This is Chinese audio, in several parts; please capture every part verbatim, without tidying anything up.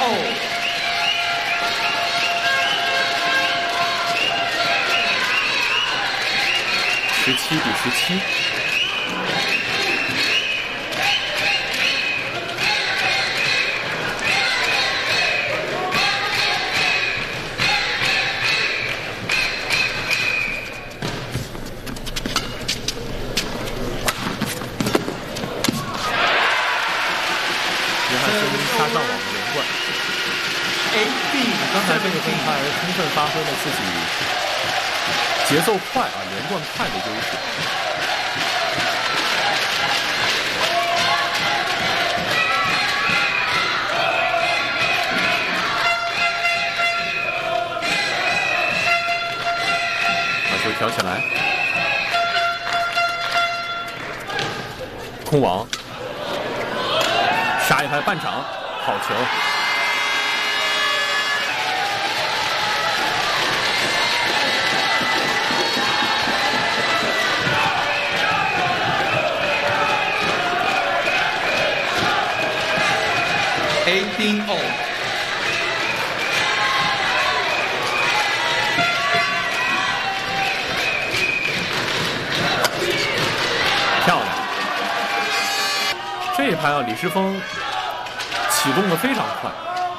all。 十七比十七。插上网的连贯。刚才这个分他还是充分发挥了自己节奏快啊、连贯快的优势。把球挑起来，空网。杀一拍半场，好球！ eighteen all。 漂亮！这一拍啊，李诗峰启动的非常快。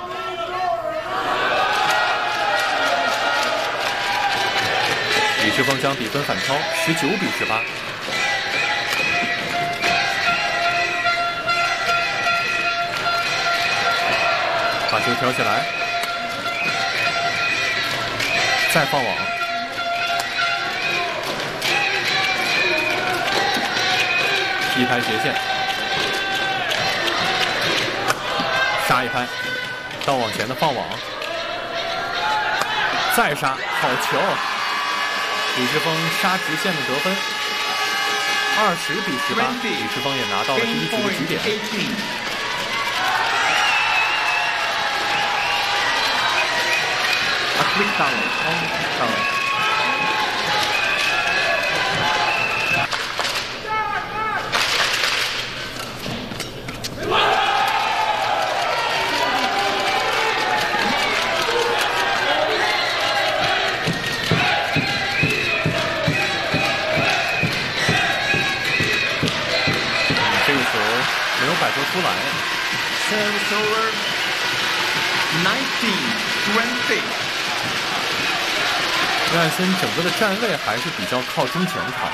李诗峰将比分反超，十九比十八。把球挑起来，再放网，一拍斜线，杀一拍，到网前的放网，再杀，好球！李诗峰杀直线的得分，二十比十八，李诗峰也拿到了第一局的局点。 A quick foul on foul。 这个球没有摆脱出来。 Service over nineteen twenty。 约翰森整个的站位还是比较靠中前场。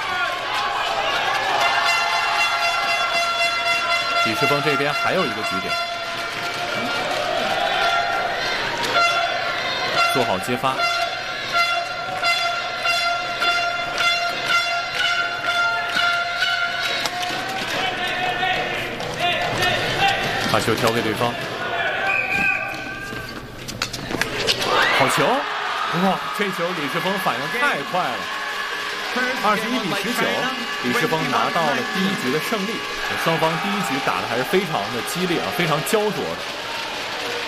李诗峰这边还有一个局点，做好接发。把球挑给对方，好球！哇，这球李诗峰反应太快了，二十一比十九，李诗峰拿到了第一局的胜利。双方第一局打的还是非常的激烈啊，非常焦灼的。